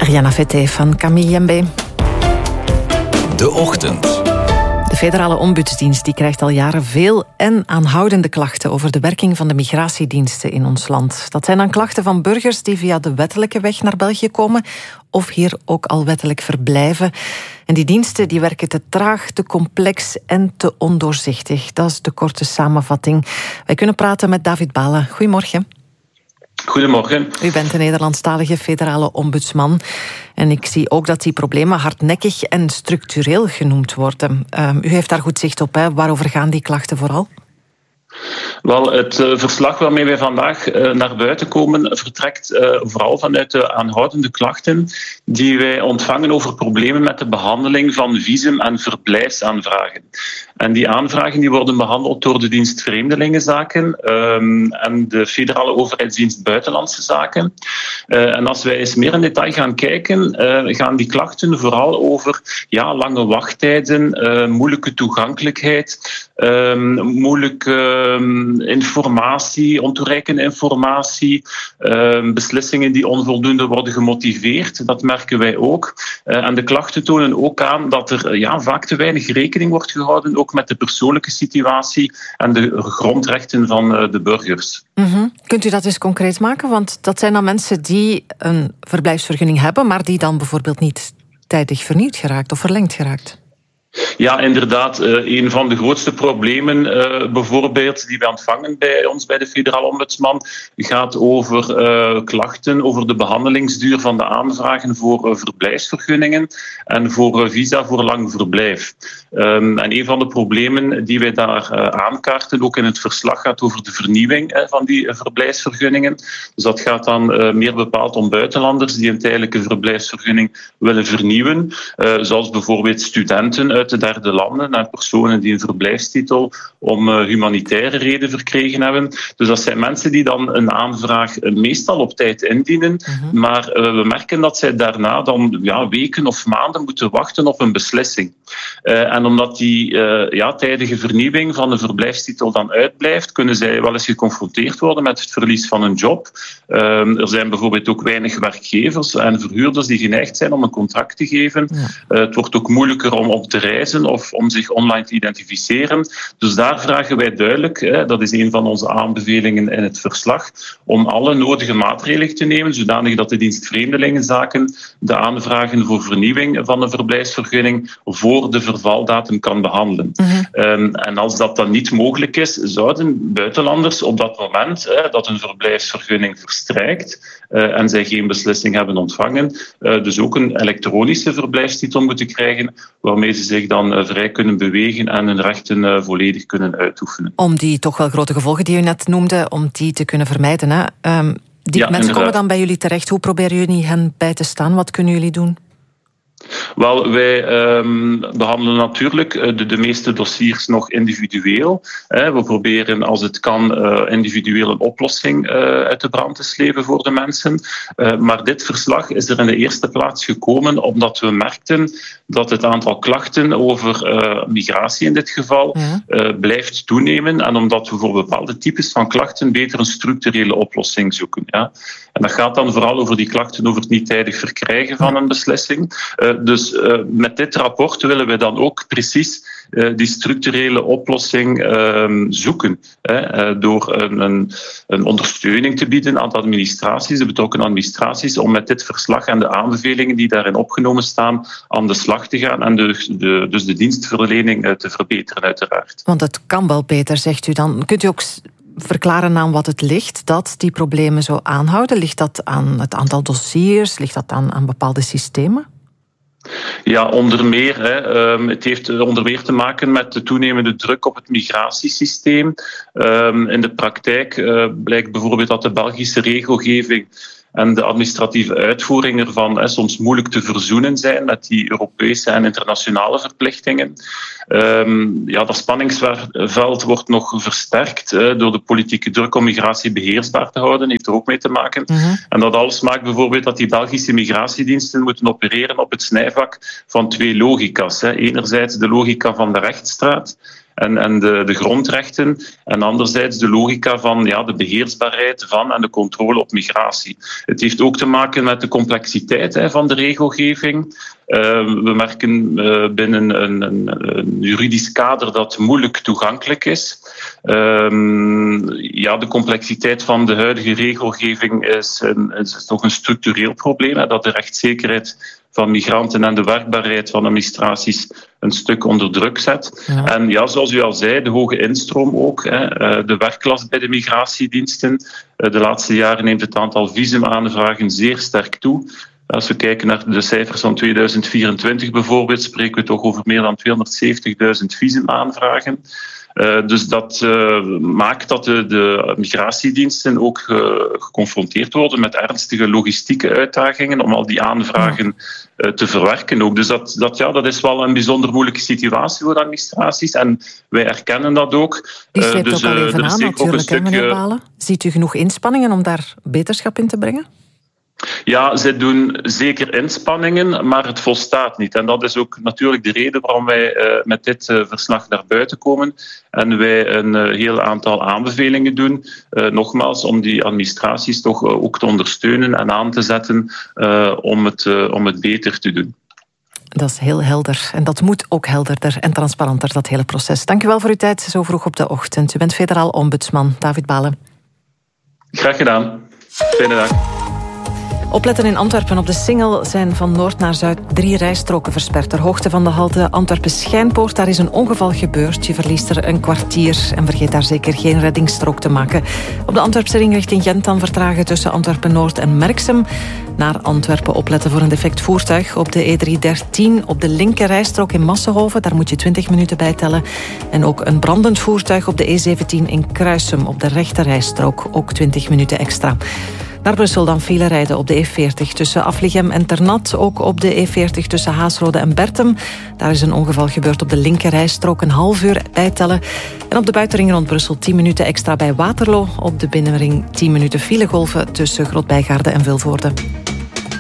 Rihanna Fete van Camille Mb. De Ochtend. De federale ombudsdienst die krijgt al jaren veel en aanhoudende klachten over de werking van de migratiediensten in ons land. Dat zijn dan klachten van burgers die via de wettelijke weg naar België komen of hier ook al wettelijk verblijven. En die diensten die werken te traag, te complex en te ondoorzichtig. Dat is de korte samenvatting. Wij kunnen praten met David Balen. Goedemorgen. Goedemorgen. U bent de Nederlandstalige federale ombudsman. En ik zie ook dat die problemen hardnekkig en structureel genoemd worden. U heeft daar goed zicht op, hè? Waarover gaan die klachten vooral? Wel, het verslag waarmee wij vandaag naar buiten komen vertrekt vooral vanuit de aanhoudende klachten die wij ontvangen over problemen met de behandeling van visum- en verblijfsaanvragen. En die aanvragen die worden behandeld door de dienst Vreemdelingenzaken en de federale overheidsdienst Buitenlandse Zaken. En als wij eens meer in detail gaan kijken, gaan die klachten vooral over lange wachttijden, moeilijke toegankelijkheid, moeilijke informatie, ontoereikende informatie, beslissingen die onvoldoende worden gemotiveerd. Dat merken wij ook. En de klachten tonen ook aan dat er vaak te weinig rekening wordt gehouden, ook met de persoonlijke situatie en de grondrechten van de burgers. Mm-hmm. Kunt u dat eens concreet maken? Want dat zijn dan mensen die een verblijfsvergunning hebben, maar die dan bijvoorbeeld niet tijdig vernieuwd geraakt of verlengd geraakt. Ja, inderdaad. Een van de grootste problemen bijvoorbeeld die wij ontvangen bij ons bij de federale ombudsman gaat over klachten over de behandelingsduur van de aanvragen voor verblijfsvergunningen en voor visa voor lang verblijf. En een van de problemen die wij daar aankaarten, ook in het verslag, gaat over de vernieuwing van die verblijfsvergunningen. Dus dat gaat dan meer bepaald om buitenlanders die een tijdelijke verblijfsvergunning willen vernieuwen, zoals bijvoorbeeld studenten uit de derde landen en personen die een verblijfstitel om humanitaire reden verkregen hebben. Dus dat zijn mensen die dan een aanvraag meestal op tijd indienen, maar we merken dat zij daarna dan weken of maanden moeten wachten op een beslissing. En omdat die tijdige vernieuwing van de verblijfstitel dan uitblijft, kunnen zij wel eens geconfronteerd worden met het verlies van een job. Er zijn bijvoorbeeld ook weinig werkgevers en verhuurders die geneigd zijn om een contract te geven. Het wordt ook moeilijker om op te reizen of om zich online te identificeren. Dus daar vragen wij duidelijk, dat is een van onze aanbevelingen in het verslag, om alle nodige maatregelen te nemen, zodanig dat de dienst Vreemdelingenzaken de aanvragen voor vernieuwing van een verblijfsvergunning voor de vervaldatum kan behandelen. En als dat dan niet mogelijk is, zouden buitenlanders op dat moment dat een verblijfsvergunning verstrijkt en zij geen beslissing hebben ontvangen, dus ook een elektronische verblijfstitel moeten krijgen, waarmee ze zich dan vrij kunnen bewegen en hun rechten volledig kunnen uitoefenen. Om die toch wel grote gevolgen die u net noemde, om die te kunnen vermijden. Hè? Die mensen komen dan bij jullie terecht. Hoe proberen jullie hen bij te staan? Wat kunnen jullie doen? Wel, wij behandelen natuurlijk de meeste dossiers nog individueel. We proberen, als het kan, individueel een oplossing uit de brand te slepen voor de mensen. Maar dit verslag is er in de eerste plaats gekomen omdat we merkten dat het aantal klachten over migratie in dit geval blijft toenemen. En omdat we voor bepaalde types van klachten beter een structurele oplossing zoeken. Ja. En dat gaat dan vooral over die klachten over het niet tijdig verkrijgen van een beslissing. Dus met dit rapport willen we dan ook precies die structurele oplossing zoeken. Door een ondersteuning te bieden aan de administraties, de betrokken administraties, om met dit verslag en de aanbevelingen die daarin opgenomen staan aan de slag te gaan en dus de dienstverlening te verbeteren uiteraard. Want het kan wel beter, zegt u dan. Kunt u ook verklaren aan wat het ligt dat die problemen zo aanhouden? Ligt dat aan het aantal dossiers? Ligt dat aan bepaalde systemen? Ja, onder meer. Het heeft onder meer te maken met de toenemende druk op het migratiesysteem. In de praktijk blijkt bijvoorbeeld dat de Belgische regelgeving en de administratieve uitvoering ervan soms moeilijk te verzoenen zijn met die Europese en internationale verplichtingen. Dat spanningsveld wordt nog versterkt door de politieke druk om migratie beheersbaar te houden, heeft er ook mee te maken. En dat alles maakt bijvoorbeeld dat die Belgische migratiediensten moeten opereren op het snijvlak van twee logica's. Enerzijds de logica van de rechtsstaat en de grondrechten. En anderzijds de logica van de beheersbaarheid van en de controle op migratie. Het heeft ook te maken met de complexiteit van de regelgeving. We merken binnen een juridisch kader dat moeilijk toegankelijk is. De complexiteit van de huidige regelgeving is toch een structureel probleem. Dat de rechtszekerheid van migranten en de werkbaarheid van administraties een stuk onder druk zet. Ja. En zoals u al zei, de hoge instroom ook. De werklast bij de migratiediensten. De laatste jaren neemt het aantal visumaanvragen zeer sterk toe. Als we kijken naar de cijfers van 2024 bijvoorbeeld, spreken we toch over meer dan 270.000 visumaanvragen. Dus dat maakt dat de migratiediensten ook geconfronteerd worden met ernstige logistieke uitdagingen om al die aanvragen te verwerken ook. Dus dat is wel een bijzonder moeilijke situatie voor de administraties en wij erkennen dat ook. Die sleept ook al even aan natuurlijk, meneer Balen. Ziet u genoeg inspanningen om daar beterschap in te brengen? Ja, zij doen zeker inspanningen, maar het volstaat niet. En dat is ook natuurlijk de reden waarom wij met dit verslag naar buiten komen. En wij een heel aantal aanbevelingen doen. Nogmaals, om die administraties toch ook te ondersteunen en aan te zetten om het beter te doen. Dat is heel helder. En dat moet ook helderder en transparanter, dat hele proces. Dank u wel voor uw tijd zo vroeg op de ochtend. U bent federaal ombudsman, David Balen. Graag gedaan. Fijne dag. Opletten in Antwerpen. Op de Singel zijn van noord naar zuid 3 rijstroken versperd. Ter hoogte van de halte Antwerpen-Schijnpoort. Daar is een ongeval gebeurd. Je verliest er een kwartier en vergeet daar zeker geen reddingsstrook te maken. Op de Antwerpse ring richting Gent dan vertragen tussen Antwerpen-Noord en Merksem. Naar Antwerpen opletten voor een defect voertuig. Op de E313 op de linker rijstrook in Massenhoven. Daar moet je 20 minuten bij tellen. En ook een brandend voertuig op de E17 in Kruisum. Op de rechter rijstrook ook 20 minuten extra. Naar Brussel dan file rijden op de E40 tussen Afligem en Ternat. Ook op de E40 tussen Haasrode en Bertem. Daar is een ongeval gebeurd op de linker rijstrook. Een half uur bijtellen. En op de buitenring rond Brussel 10 minuten extra bij Waterloo. Op de binnenring 10 minuten filegolven tussen Grootbijgaarden en Vilvoorde.